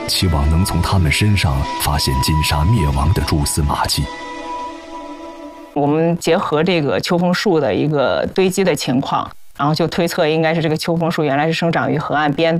期望能从他们身上发现金沙灭亡的蛛丝马迹。 我们结合这个秋枫树的一个堆积的情况，然后就推测应该是这个秋枫树原来是生长于河岸边的。